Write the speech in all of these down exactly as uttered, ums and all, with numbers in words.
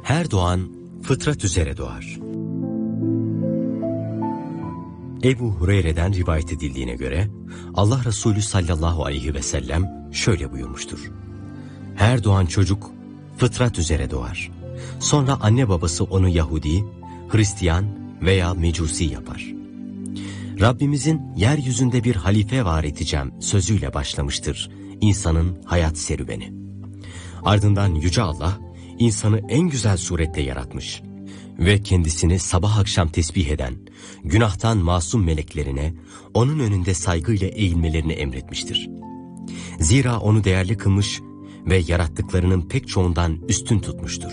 Her doğan fıtrat üzere doğar. Ebu Hureyre'den rivayet edildiğine göre Allah Resulü sallallahu aleyhi ve sellem şöyle buyurmuştur. Her doğan çocuk fıtrat üzere doğar. Sonra anne babası onu Yahudi, Hristiyan veya Mecusi yapar. Rabbimizin yeryüzünde bir halife var edeceğim sözüyle başlamıştır insanın hayat serüveni. Ardından Yüce Allah insanı en güzel surette yaratmış ve kendisini sabah akşam tesbih eden, günahtan masum meleklerine onun önünde saygıyla eğilmelerini emretmiştir. Zira onu değerli kılmış ve yarattıklarının pek çoğundan üstün tutmuştur.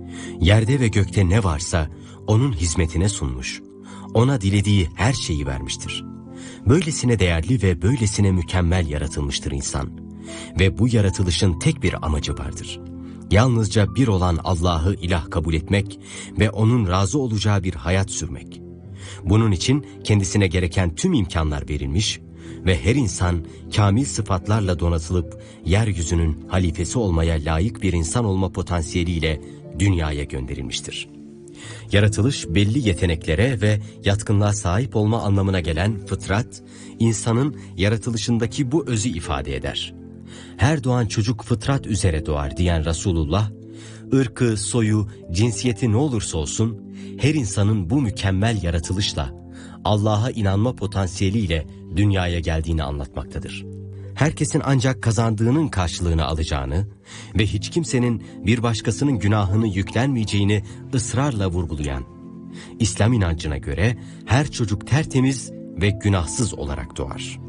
Yerde ve gökte ne varsa onun hizmetine sunmuş, ona dilediği her şeyi vermiştir. Böylesine değerli ve böylesine mükemmel yaratılmıştır insan. Ve bu yaratılışın tek bir amacı vardır. Yalnızca bir olan Allah'ı ilah kabul etmek ve onun razı olacağı bir hayat sürmek. Bunun için kendisine gereken tüm imkanlar verilmiş ve her insan kamil sıfatlarla donatılıp yeryüzünün halifesi olmaya layık bir insan olma potansiyeliyle dünyaya gönderilmiştir. Yaratılış belli yeteneklere ve yatkınlığa sahip olma anlamına gelen fıtrat, insanın yaratılışındaki bu özü ifade eder. Her doğan çocuk fıtrat üzere doğar diyen Resulullah, ırkı, soyu, cinsiyeti ne olursa olsun, her insanın bu mükemmel yaratılışla, Allah'a inanma potansiyeliyle dünyaya geldiğini anlatmaktadır. Herkesin ancak kazandığının karşılığını alacağını ve hiç kimsenin bir başkasının günahını yüklenmeyeceğini ısrarla vurgulayan, İslam inancına göre her çocuk tertemiz ve günahsız olarak doğar.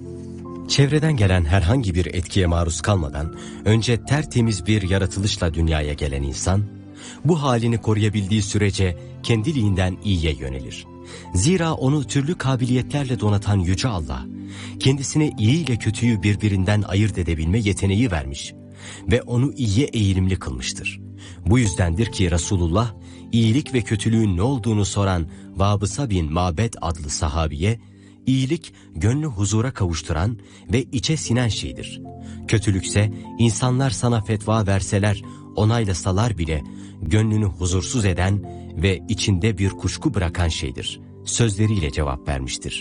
Çevreden gelen herhangi bir etkiye maruz kalmadan önce tertemiz bir yaratılışla dünyaya gelen insan, bu halini koruyabildiği sürece kendiliğinden iyiye yönelir. Zira onu türlü kabiliyetlerle donatan Yüce Allah, kendisine iyi ile kötüyü birbirinden ayırt edebilme yeteneği vermiş ve onu iyiye eğilimli kılmıştır. Bu yüzdendir ki Resulullah, iyilik ve kötülüğün ne olduğunu soran Vabısa bin Mabed adlı sahabiye, İyilik gönlü huzura kavuşturan ve içe sinen şeydir. Kötülükse insanlar sana fetva verseler, onaylasalar bile gönlünü huzursuz eden ve içinde bir kuşku bırakan şeydir sözleriyle cevap vermiştir.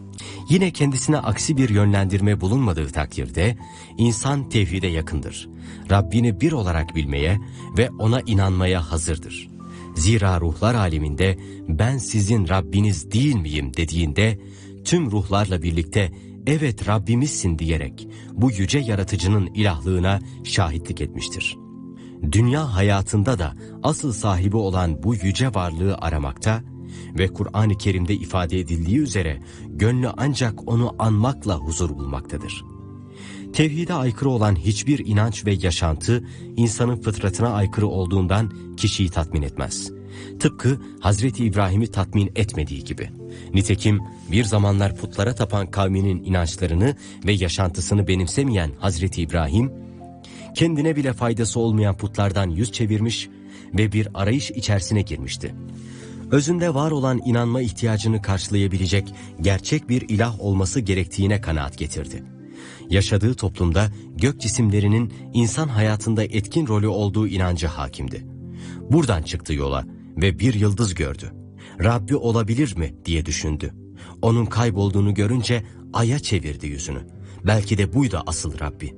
Yine kendisine aksi bir yönlendirme bulunmadığı takdirde insan tevhide yakındır. Rabbini bir olarak bilmeye ve ona inanmaya hazırdır. Zira ruhlar aleminde ben sizin Rabbiniz değil miyim dediğinde tüm ruhlarla birlikte evet Rabbimizsin diyerek bu yüce yaratıcının ilahlığına şahitlik etmiştir. Dünya hayatında da asıl sahibi olan bu yüce varlığı aramakta ve Kur'an-ı Kerim'de ifade edildiği üzere gönlü ancak onu anmakla huzur bulmaktadır. Tevhide aykırı olan hiçbir inanç ve yaşantı insanın fıtratına aykırı olduğundan kişiyi tatmin etmez. Tıpkı Hazreti İbrahim'i tatmin etmediği gibi. Nitekim bir zamanlar putlara tapan kavminin inançlarını ve yaşantısını benimsemeyen Hazreti İbrahim, kendine bile faydası olmayan putlardan yüz çevirmiş ve bir arayış içerisine girmişti. Özünde var olan inanma ihtiyacını karşılayabilecek gerçek bir ilah olması gerektiğine kanaat getirdi. Yaşadığı toplumda gök cisimlerinin insan hayatında etkin rolü olduğu inancı hakimdi. Buradan çıktı yola ve bir yıldız gördü. Rabbi olabilir mi diye düşündü. Onun kaybolduğunu görünce aya çevirdi yüzünü. Belki de buydu asıl Rabbi.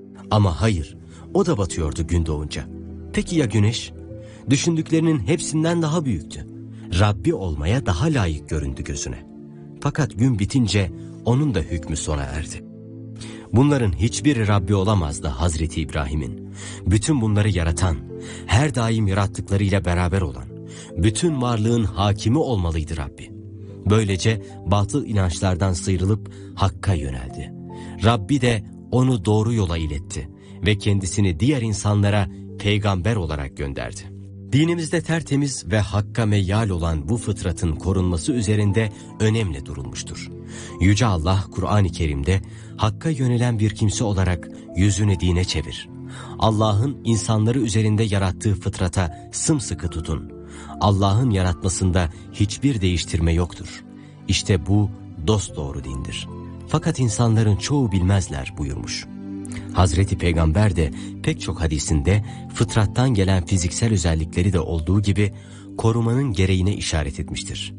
Ama hayır, o da batıyordu gün doğunca. Peki ya güneş? Düşündüklerinin hepsinden daha büyüktü. Rabbi olmaya daha layık göründü gözüne. Fakat gün bitince onun da hükmü sona erdi. Bunların hiçbiri Rabbi olamazdı Hazreti İbrahim'in. Bütün bunları yaratan, her daim yarattıklarıyla beraber olan, bütün varlığın hakimi olmalıydı Rabbi. Böylece batıl inançlardan sıyrılıp Hakk'a yöneldi. Rabbi de onu doğru yola iletti ve kendisini diğer insanlara peygamber olarak gönderdi. Dinimizde tertemiz ve Hakk'a meyyal olan bu fıtratın korunması üzerinde önemli durulmuştur. Yüce Allah Kur'an-ı Kerim'de Hakk'a yönelen bir kimse olarak yüzünü dine çevir. Allah'ın insanları üzerinde yarattığı fıtrata sımsıkı tutun. Allah'ın yaratmasında hiçbir değiştirme yoktur. İşte bu dosdoğru dindir. Fakat insanların çoğu bilmezler buyurmuş. Hazreti Peygamber de pek çok hadisinde fıtrattan gelen fiziksel özellikleri de olduğu gibi korumanın gereğine işaret etmiştir.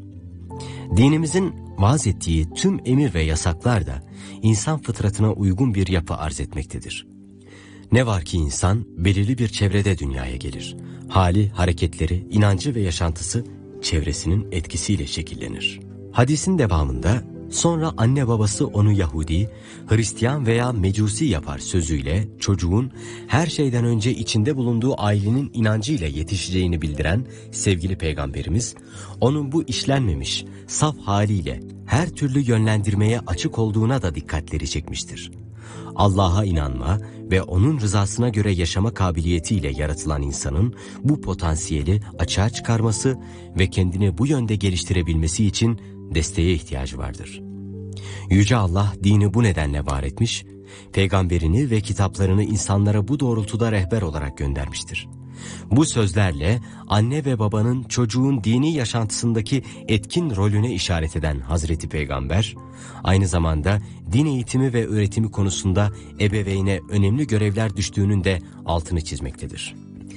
Dinimizin vaaz ettiği tüm emir ve yasaklar da insan fıtratına uygun bir yapı arz etmektedir. Ne var ki insan belirli bir çevrede dünyaya gelir. Hali, hareketleri, inancı ve yaşantısı çevresinin etkisiyle şekillenir. Hadisin devamında sonra anne babası onu Yahudi, Hristiyan veya Mecusi yapar sözüyle çocuğun her şeyden önce içinde bulunduğu ailenin inancıyla yetişeceğini bildiren sevgili Peygamberimiz, onun bu işlenmemiş, saf haliyle her türlü yönlendirmeye açık olduğuna da dikkatleri çekmiştir. Allah'a inanma ve onun rızasına göre yaşama kabiliyetiyle yaratılan insanın bu potansiyeli açığa çıkarması ve kendini bu yönde geliştirebilmesi için desteğe ihtiyacı vardır. Yüce Allah dini bu nedenle var etmiş, peygamberini ve kitaplarını insanlara bu doğrultuda rehber olarak göndermiştir. Bu sözlerle anne ve babanın çocuğun dini yaşantısındaki etkin rolüne işaret eden Hazreti Peygamber, aynı zamanda din eğitimi ve öğretimi konusunda ebeveyne önemli görevler düştüğünün de altını çizmektedir.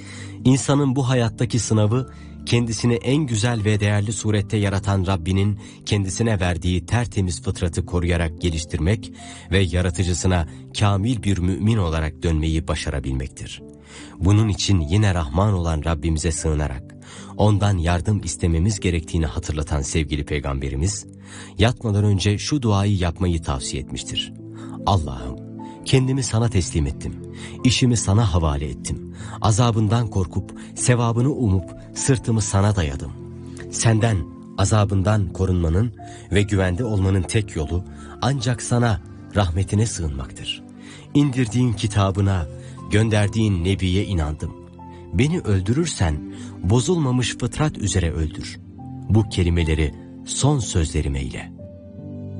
İnsanın bu hayattaki sınavı, kendisini en güzel ve değerli surette yaratan Rabbinin kendisine verdiği tertemiz fıtratı koruyarak geliştirmek ve yaratıcısına kamil bir mümin olarak dönmeyi başarabilmektir. Bunun için yine Rahman olan Rabbimize sığınarak ondan yardım istememiz gerektiğini hatırlatan sevgili Peygamberimiz, yatmadan önce şu duayı yapmayı tavsiye etmiştir. Allah'ım, kendimi sana teslim ettim, işimi sana havale ettim, azabından korkup, sevabını umup, sırtımı sana dayadım. Senden, azabından korunmanın ve güvende olmanın tek yolu ancak sana, rahmetine sığınmaktır. İndirdiğin kitabına, gönderdiğin Nebi'ye inandım. Beni öldürürsen, bozulmamış fıtrat üzere öldür. Bu kelimeleri son sözlerim eyle.